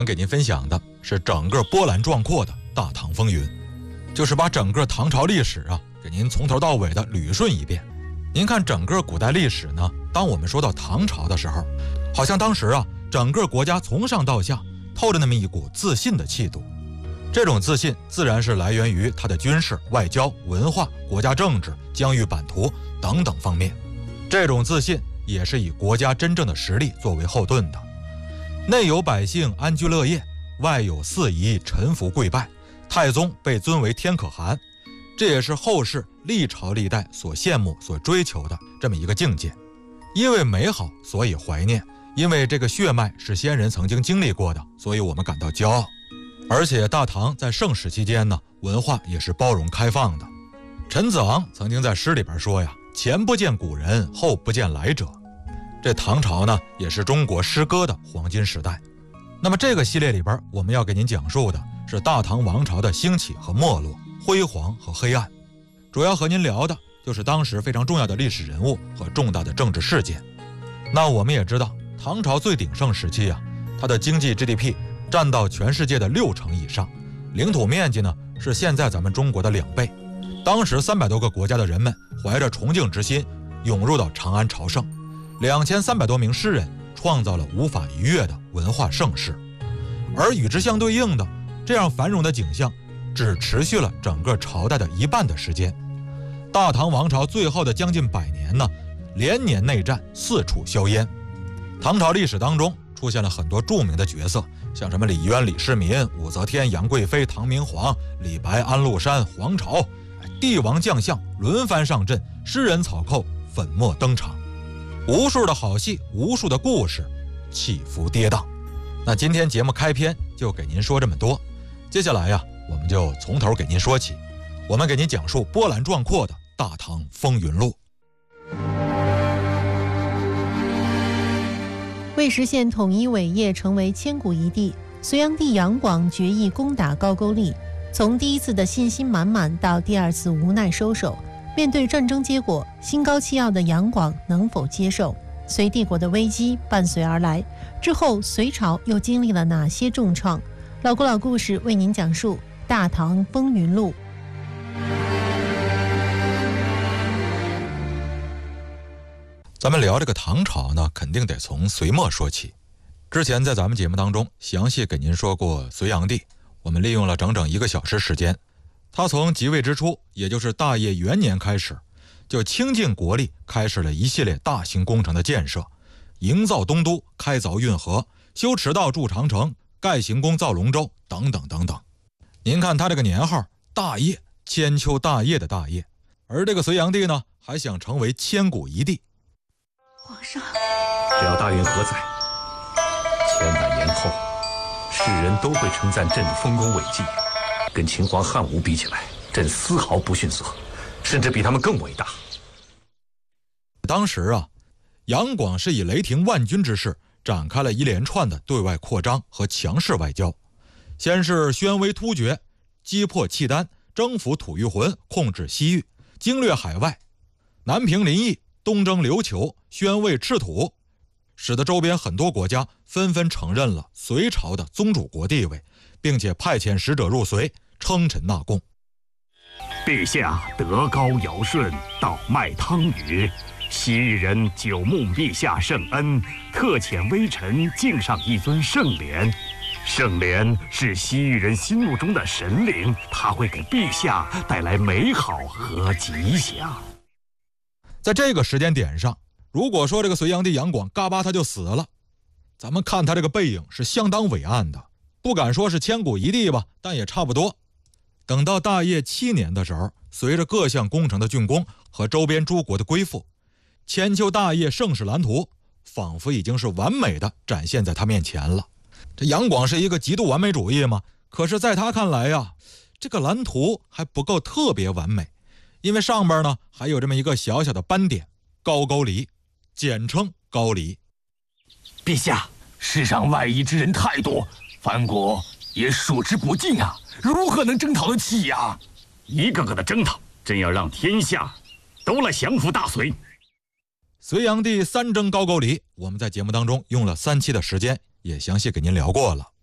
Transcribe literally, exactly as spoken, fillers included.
给您分享的是整个波澜壮阔的大唐风云，就是把整个唐朝历史啊，给您从头到尾的捋顺一遍。您看整个古代历史呢，当我们说到唐朝的时候，好像当时啊，整个国家从上到下透着那么一股自信的气度。这种自信自然是来源于它的军事、外交、文化、国家政治、疆域版图等等方面。这种自信也是以国家真正的实力作为后盾的。内有百姓安居乐业，外有四夷臣服跪拜，太宗被尊为天可汗，这也是后世历朝历代所羡慕、所追求的这么一个境界。因为美好，所以怀念；因为这个血脉是先人曾经经历过的，所以我们感到骄傲。而且大唐在盛世期间呢，文化也是包容开放的。陈子昂曾经在诗里边说呀：“前不见古人，后不见来者。”这唐朝呢，也是中国诗歌的黄金时代。那么这个系列里边，我们要给您讲述的是大唐王朝的兴起和没落，辉煌和黑暗。主要和您聊的就是当时非常重要的历史人物和重大的政治事件。那我们也知道，唐朝最鼎盛时期啊，它的经济 G D P 占到全世界的六成以上，领土面积呢是现在咱们中国的两倍。当时三百多个国家的人们怀着崇敬之心，涌入到长安朝圣。两千三百多名诗人创造了无法逾越的文化盛世，而与之相对应的，这样繁荣的景象只持续了整个朝代的一半的时间。大唐王朝最后的将近百年呢，连年内战，四处硝烟。唐朝历史当中出现了很多著名的角色，像什么李渊、李世民、武则天、杨贵妃、唐明皇、李白、安禄山、黄巢，帝王将相轮番上阵，诗人草寇粉墨登场。无数的好戏，无数的故事，起伏跌宕。那今天节目开篇就给您说这么多，接下来呀，我们就从头给您说起，我们给您讲述波澜壮阔的大唐风云录。 为实现统一伟业，成为千古一帝，隋炀帝杨广决意攻打高句丽。从第一次的信心满满到第二次无奈收手，面对战争结果，心高气傲的杨广能否接受？隋帝国的危机伴随而来，之后隋朝又经历了哪些重创？老古老故事为您讲述《大唐风云录》。 咱们聊这个唐朝呢，肯定得从隋末说起。之前在咱们节目当中详细给您说过隋炀帝，我们利用了整整一个小时时间。他从即位之初，也就是大业元年开始，就倾尽国力开始了一系列大型工程的建设，营造东都，开凿运河，修驰道，筑长城，盖行宫，造龙舟，等等等等。您看他这个年号，大业，千秋大业的大业。而这个隋炀帝呢，还想成为千古一帝。 皇上， 只要大运何在，千百年后，世人都会称赞朕的丰功伟绩。跟秦皇汉武比起来，朕丝毫不逊色，甚至比他们更伟大。 当时啊，杨广是以雷霆万钧之势展开了一连串的对外扩张和强势外交。先是宣威突厥，击破契丹，征服吐谷浑，控制西域，经略海外，南平临邑，东征琉球，宣慰赤土，使得周边很多国家纷纷承认了隋朝的宗主国地位，并且派遣使者入隋，称臣纳贡。 陛下德高尧舜，道脉汤禹，昔日人久慕陛下圣恩，特遣微臣敬上一尊圣莲。圣莲是西域人心目中的神灵，它会给陛下带来美好和吉祥。 在这个时间点上，如果说这个隋炀帝杨广嘎巴他就死了，咱们看他这个背影是相当伟岸的，不敢说是千古一帝吧，但也差不多。等到大业七年的时候，随着各项工程的竣工和周边诸国的归附，千秋大业盛世蓝图仿佛已经是完美的展现在他面前了。这杨广是一个极度完美主义嘛，可是在他看来呀，这个蓝图还不够特别完美，因为上边呢还有这么一个小小的斑点，高句丽，简称高丽。 陛下，世上外夷之人太多，藩国也数之不尽啊，如何能征讨得起呀？一个个的征讨，真要让天下都来降服大隋。 隋炀帝三征高句丽，我们在节目当中用了三期的时间，也详细给您聊过了。